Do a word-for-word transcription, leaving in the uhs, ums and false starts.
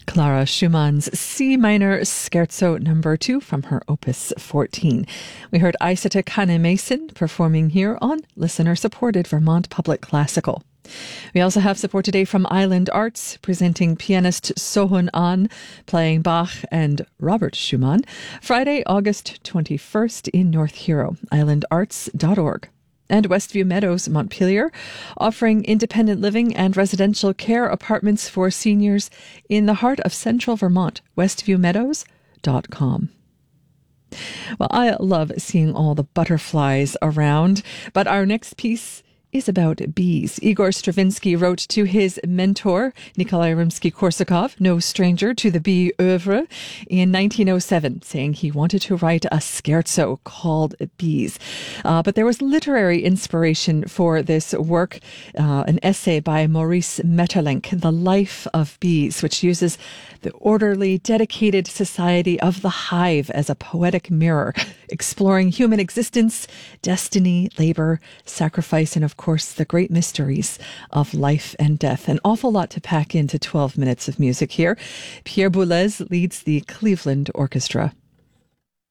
Clara Schumann's C minor Scherzo number two from her Opus fourteen. We heard Isata Kane-Mason performing here on listener-supported Vermont Public Classical. We also have support today from Island Arts, presenting pianist Sohun An, playing Bach and Robert Schumann, Friday, August twenty-first in North Hero, island arts dot org. And Westview Meadows, Montpelier, offering independent living and residential care apartments for seniors in the heart of central Vermont, westview meadows dot com. Well, I love seeing all the butterflies around, but our next piece is about bees. Igor Stravinsky wrote to his mentor, Nikolai Rimsky-Korsakov, no stranger to the bee oeuvre, in nineteen oh seven, saying he wanted to write a scherzo called Bees. Uh, but there was literary inspiration for this work, uh, an essay by Maurice Maeterlinck, The Life of Bees, which uses the orderly, dedicated society of the hive as a poetic mirror, exploring human existence, destiny, labor, sacrifice, and of course, the great mysteries of life and death. An awful lot to pack into twelve minutes of music here. Pierre Boulez leads the Cleveland Orchestra.